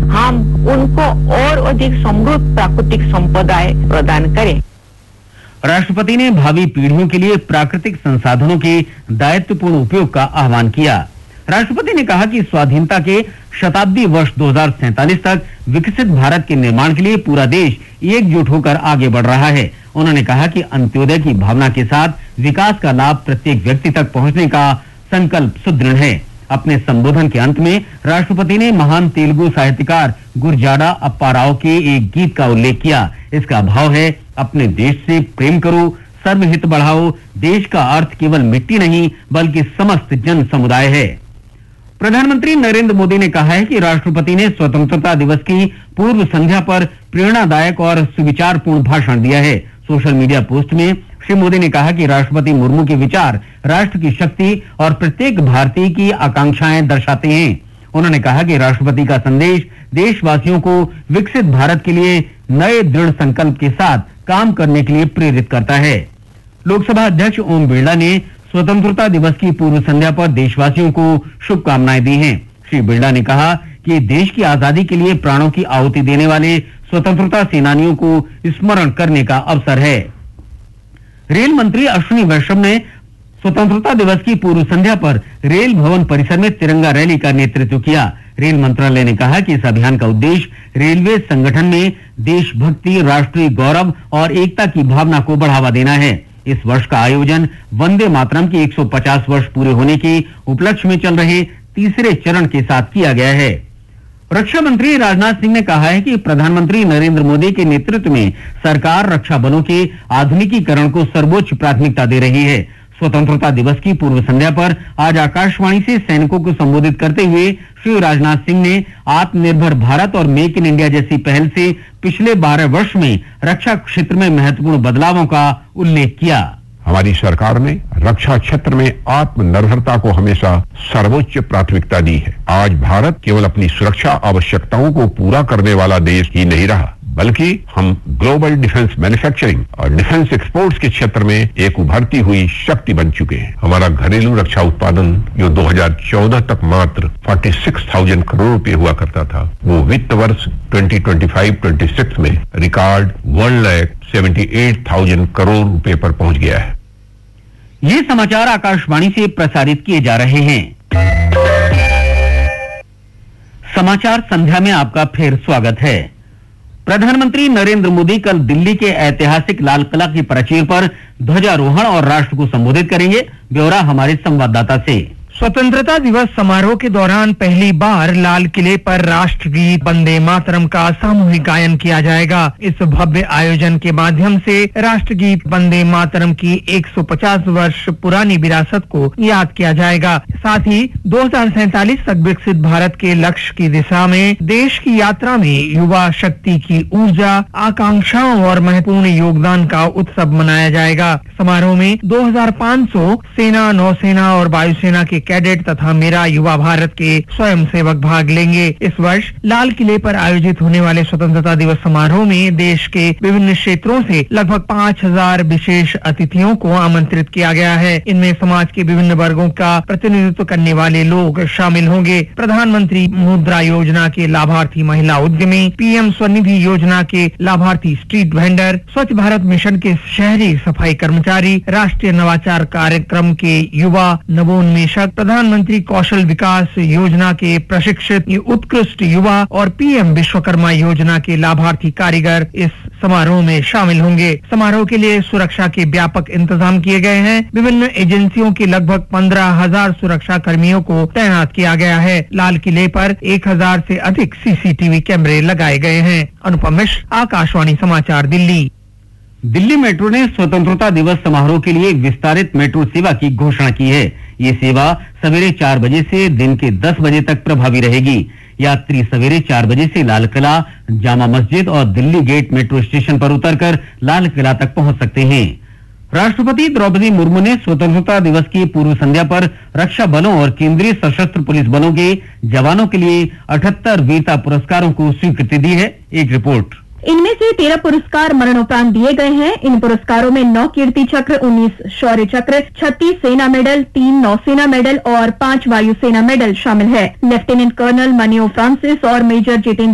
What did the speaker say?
हम उनको और अधिक समृद्ध प्राकृतिक संपदा प्रदान करें। राष्ट्रपति ने भावी पीढ़ियों के लिए प्राकृतिक संसाधनों के दायित्वपूर्ण उपयोग का आह्वान किया। राष्ट्रपति ने कहा कि स्वाधीनता के शताब्दी वर्ष 2047 तक विकसित भारत के निर्माण के लिए पूरा देश एकजुट होकर आगे बढ़ रहा है। उन्होंने कहा कि अंत्योदय की भावना के साथ विकास का लाभ प्रत्येक व्यक्ति तक पहुंचने का संकल्प सुदृढ़ है। अपने संबोधन के अंत में राष्ट्रपति ने महान तेलुगु साहित्यकार गुरजाड़ा अप्पाराव के एक गीत का उल्लेख किया। इसका भाव है, अपने देश से प्रेम करो, सर्वहित बढ़ाओ, देश का अर्थ केवल मिट्टी नहीं बल्कि समस्त जन समुदाय है। प्रधानमंत्री नरेंद्र मोदी ने कहा है कि राष्ट्रपति ने स्वतंत्रता दिवस की पूर्व संध्या पर प्रेरणादायक और सुविचारपूर्ण भाषण दिया है। सोशल मीडिया पोस्ट में श्री मोदी ने कहा कि राष्ट्रपति मुर्मू के विचार राष्ट्र की शक्ति और प्रत्येक भारतीय की आकांक्षाएं दर्शाते हैं। उन्होंने कहा कि राष्ट्रपति का संदेश देशवासियों को विकसित भारत के लिए नए दृढ़ संकल्प के साथ काम करने के लिए प्रेरित करता है। लोकसभा अध्यक्ष ओम बिरला ने स्वतंत्रता दिवस की पूर्व संध्या पर देशवासियों को शुभकामनाएं दी हैं। श्री बिरला ने कहा कि देश की आजादी के लिए प्राणों की आहुति देने वाले स्वतंत्रता सेनानियों को स्मरण करने का अवसर है। रेल मंत्री अश्विनी वैष्णव ने स्वतंत्रता दिवस की पूर्व संध्या पर रेल भवन परिसर में तिरंगा रैली का नेतृत्व किया। रेल मंत्रालय ने कहा कि इस अभियान का उद्देश्य रेलवे संगठन में देशभक्ति, राष्ट्रीय गौरव और एकता की भावना को बढ़ावा देना है। इस वर्ष का आयोजन वंदे मातरम के 150 वर्ष पूरे होने के उपलक्ष्य में चल रहे तीसरे चरण के साथ किया गया है। रक्षा मंत्री राजनाथ सिंह ने कहा है कि प्रधानमंत्री नरेंद्र मोदी के नेतृत्व में सरकार रक्षा बलों के आधुनिकीकरण को सर्वोच्च प्राथमिकता दे रही है। स्वतंत्रता दिवस की पूर्व संध्या पर आज आकाशवाणी से सैनिकों को संबोधित करते हुए श्री राजनाथ सिंह ने आत्मनिर्भर भारत और मेक इन इंडिया जैसी पहल से पिछले 12 वर्ष में रक्षा क्षेत्र में महत्वपूर्ण बदलावों का उल्लेख किया। हमारी सरकार ने रक्षा क्षेत्र में आत्मनिर्भरता को हमेशा सर्वोच्च प्राथमिकता दी है। आज भारत केवल अपनी सुरक्षा आवश्यकताओं को पूरा करने वाला देश ही नहीं रहा, बल्कि हम ग्लोबल डिफेंस मैन्युफैक्चरिंग और डिफेंस एक्सपोर्ट्स के क्षेत्र में एक उभरती हुई शक्ति बन चुके हैं। हमारा घरेलू रक्षा उत्पादन जो 2014 तक मात्र 46,000 करोड़ रुपए हुआ करता था, वो वित्त वर्ष 2025-26 में रिकॉर्ड 1,78,000 करोड़ रुपए पर पहुंच गया है। ये समाचार आकाशवाणी से प्रसारित किए जा रहे हैं। समाचार संध्या में आपका फिर स्वागत है। प्रधानमंत्री नरेंद्र मोदी कल दिल्ली के ऐतिहासिक लाल किला की प्राचीर पर ध्वजारोहण और राष्ट्र को संबोधित करेंगे। ब्यौरा हमारे संवाददाता से। स्वतंत्रता दिवस समारोह के दौरान पहली बार लाल किले पर राष्ट्रगीत वंदे मातरम का सामूहिक गायन किया जाएगा। इस भव्य आयोजन के माध्यम से राष्ट्रगीत वंदे मातरम की 150 वर्ष पुरानी विरासत को याद किया जाएगा। साथ ही 2047 तक विकसित भारत के लक्ष्य की दिशा में देश की यात्रा में युवा शक्ति की ऊर्जा, आकांक्षाओं और महत्वपूर्ण योगदान का उत्सव मनाया जाएगा। समारोह में 2500 सेना, नौसेना और वायुसेना के कैडेट तथा मेरा युवा भारत के स्वयंसेवक भाग लेंगे। इस वर्ष लाल किले पर आयोजित होने वाले स्वतंत्रता दिवस समारोह में देश के विभिन्न क्षेत्रों से लगभग 5,000 विशेष अतिथियों को आमंत्रित किया गया है। इनमें समाज के विभिन्न वर्गों का प्रतिनिधित्व करने वाले लोग शामिल होंगे। प्रधानमंत्री मुद्रा योजना के लाभार्थी महिला उद्यमी, पीएम स्वनिधि योजना के लाभार्थी स्ट्रीट वेंडर, स्वच्छ भारत मिशन के शहरी सफाई कर्मचारी, राष्ट्रीय नवाचार कार्यक्रम के युवा नवोन्मेषक, प्रधानमंत्री कौशल विकास योजना के प्रशिक्षित उत्कृष्ट युवा और पीएम विश्वकर्मा योजना के लाभार्थी कारीगर इस समारोह में शामिल होंगे। समारोह के लिए सुरक्षा के व्यापक इंतजाम किए गए हैं। विभिन्न एजेंसियों के लगभग 15,000 सुरक्षा कर्मियों को तैनात किया गया है। लाल किले पर 1,000 से अधिक सीसीटीवी कैमरे लगाए गए हैं। अनुपम मिश्र, आकाशवाणी समाचार, दिल्ली। दिल्ली मेट्रो ने स्वतंत्रता दिवस समारोह के लिए विस्तारित मेट्रो सेवा की घोषणा की है। ये सेवा सवेरे 4 बजे से दिन के 10 बजे तक प्रभावी रहेगी। यात्री सवेरे 4 बजे से लाल किला, जामा मस्जिद और दिल्ली गेट मेट्रो स्टेशन पर उतरकर लाल किला तक पहुंच सकते हैं। राष्ट्रपति द्रौपदी मुर्मू ने स्वतंत्रता दिवस की पूर्व संध्या पर रक्षा बलों और केंद्रीय सशस्त्र पुलिस बलों के जवानों के लिए 78 वीरता पुरस्कारों को स्वीकृति दी है। एक रिपोर्ट। इनमें से 13 पुरस्कार मरणोपरांत दिए गए हैं। इन पुरस्कारों में 9 कीर्ति चक्र, 19 शौर्य चक्र, 36 सेना मेडल, 3 नौसेना मेडल और 5 वायुसेना मेडल शामिल है। लेफ्टिनेंट कर्नल मनियो फ्रांसिस और मेजर जितेंद्र